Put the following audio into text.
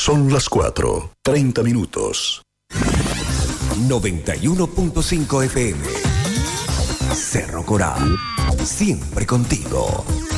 Son las 4:30. 91.5 FM. Cerro Coral. Siempre contigo.